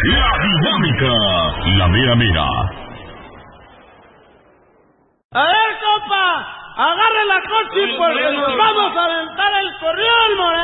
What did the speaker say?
La Dinámica, la mera mera. A ver, compa, agarre la coche porque nos vamos a aventar el corrión, Moreno.